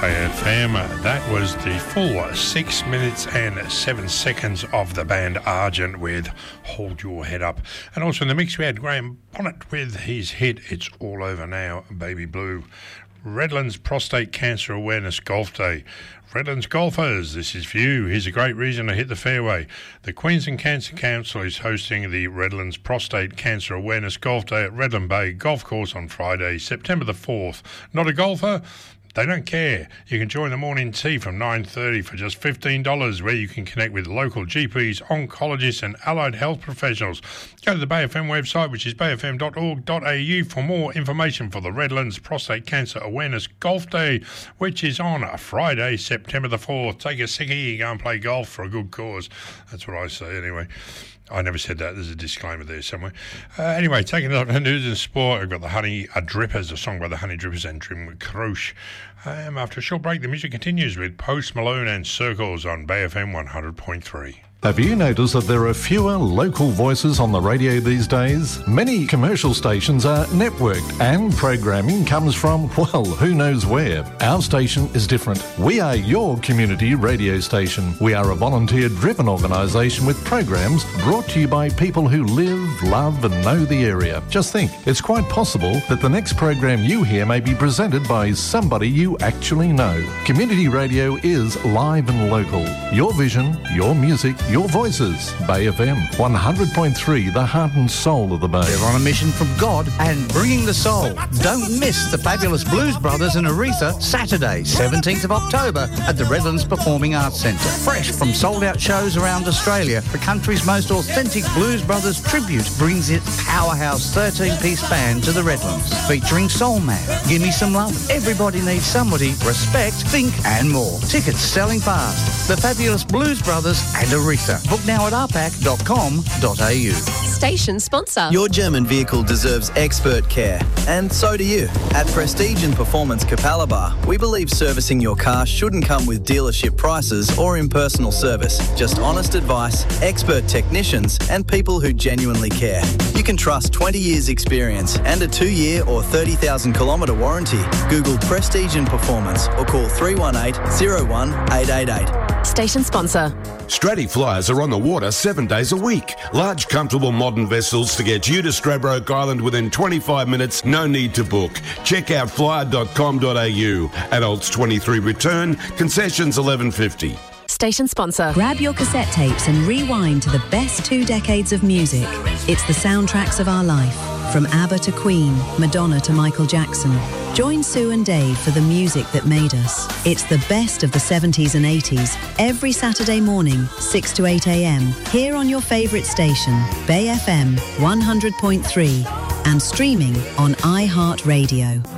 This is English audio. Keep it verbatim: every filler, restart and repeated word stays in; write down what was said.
F M. That was the full six minutes and seven seconds of the band Argent with Hold Your Head Up. And also in the mix we had Graham Bonnet with his hit It's All Over Now, Baby Blue. Redlands Prostate Cancer Awareness Golf Day. Redlands golfers, this is for you. Here's a great reason to hit the fairway. The Queensland Cancer Council is hosting the Redlands Prostate Cancer Awareness Golf Day at Redland Bay Golf Course on Friday, September the fourth. Not a golfer? They don't care. You can join the morning tea from nine thirty for just fifteen dollars, where you can connect with local G Ps, oncologists and allied health professionals. Go to the Bay F M website, which is bay f m dot org dot a u, for more information for the Redlands Prostate Cancer Awareness Golf Day, which is on a Friday, September the fourth. Take a sickie, go and play golf for a good cause. That's what I say anyway. I never said that. There's a disclaimer there somewhere. Uh, anyway, taking a look at news and sport, I've got the Honey Drippers, a song by the Honey Drippers and Trim Croce. Um, after a short break, the music continues with Post Malone and Circles on Bay F M one hundred point three. Have you noticed that there are fewer local voices on the radio these days? Many commercial stations are networked and programming comes from, well, who knows where. Our station is different. We are your community radio station. We are a volunteer-driven organisation with programs brought to you by people who live, love and know the area. Just think, it's quite possible that the next program you hear may be presented by somebody you actually know. Community radio is live and local. Your vision, your music, your voices. Bay F M one hundred point three, the heart and soul of the Bay. They're on a mission from God and bringing the soul. Don't miss the fabulous Blues Brothers in Aretha, Saturday, seventeenth of October at the Redlands Performing Arts Centre. Fresh from sold-out shows around Australia, the country's most authentic Blues Brothers tribute brings its powerhouse thirteen-piece band to the Redlands, featuring Soul Man, Gimme Some Love, Everybody Needs Somebody, Respect, Think and more. Tickets selling fast. The fabulous Blues Brothers and Aretha. Book now at r pac dot com dot a u. Station sponsor. Your German vehicle deserves expert care, and so do you. At Prestige and Performance Capalaba, we believe servicing your car shouldn't come with dealership prices or impersonal service. Just honest advice, expert technicians, and people who genuinely care. You can trust twenty years experience and a two-year or thirty thousand kilometre warranty. Google Prestige and Performance or call three one eight, zero one, eight eight eight. Station sponsor. Stratty Flyers are on the water seven days a week. Large, comfortable, modern vessels to get you to Stradbroke Island within twenty-five minutes. No need to book. Check out flyer dot com dot a u. Adults twenty-three return. Concessions eleven fifty. Station sponsor. Grab your cassette tapes and rewind to the best two decades of music. It's the soundtracks of our life. From ABBA to Queen, Madonna to Michael Jackson. Join Sue and Dave for the music that made us. It's the best of the seventies and eighties, every Saturday morning, six to eight a m, here on your favourite station, Bay F M one hundred point three, and streaming on iHeartRadio.